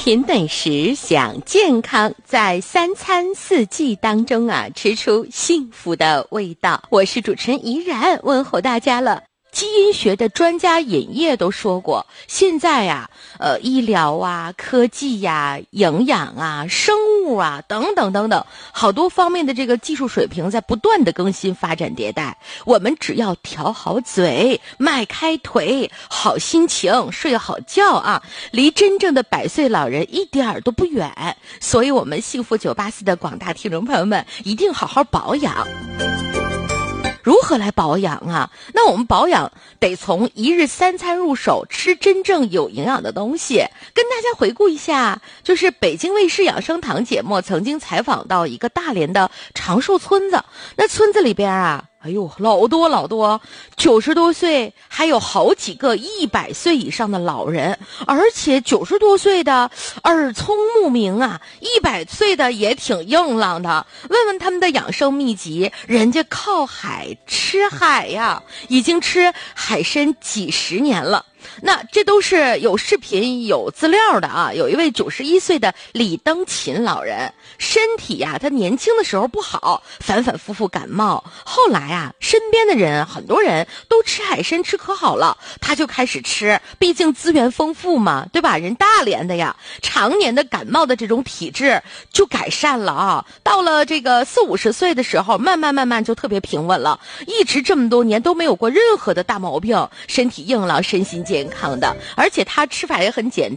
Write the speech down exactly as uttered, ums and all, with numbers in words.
品美食，享健康，在三餐四季当中啊，吃出幸福的味道。我是主持人怡然，问候大家了。基因学的专家尹烨都说过，现在呀、啊，呃，医疗啊、科技呀、啊、营养啊、生物啊等等等等，好多方面的这个技术水平在不断的更新、发展、迭代。我们只要调好嘴、迈开腿、好心情、睡好觉啊，离真正的百岁老人一点儿都不远。所以，我们幸福九八四的广大听众朋友们，一定好好保养。如何来保养啊？那我们保养得从一日三餐入手，吃真正有营养的东西。跟大家回顾一下，就是北京卫视养生堂节目曾经采访到一个大连的长寿村子，那村子里边啊，哎呦，老多老多，九十多岁，还有好几个一百岁以上的老人，而且九十多岁的耳聪目明啊，一百岁的也挺硬朗的。问问他们的养生秘籍，人家靠海吃海呀，已经吃海参几十年了。那这都是有视频有资料的啊。有一位九十一岁的李登琴老人，身体呀、啊，他年轻的时候不好，反反复复感冒，后来啊，身边的人很多人都吃海参吃可好了，他就开始吃，毕竟资源丰富嘛，对吧？人大连的呀，常年的感冒的这种体质就改善了啊。到了这个四五十岁的时候，慢慢慢慢就特别平稳了，一直这么多年都没有过任何的大毛病，身体硬朗，身心健康的，而且他吃法也很简单。